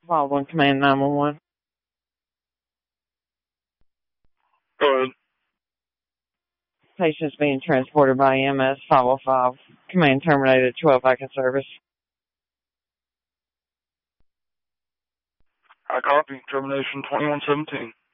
Following Command 911. Go ahead. Patient's being transported by EMS 505. Command terminated 12 active service. I copy. Termination 2117.